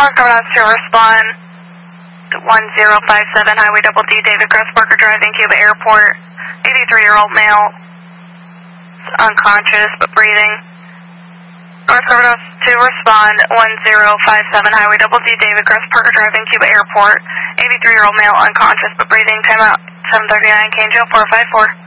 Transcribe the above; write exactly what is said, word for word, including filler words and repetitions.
Mark Ross to respond. one zero five seven Highway Double D, David Gross Parker driving Cuba Airport. eighty-three-year-old male, unconscious but breathing. North Ross to respond. one zero five seven Highway Double D, David Gross Parker driving Cuba Airport. eighty-three-year-old male, unconscious but breathing. Time out seven thirty-nine, K J four five four.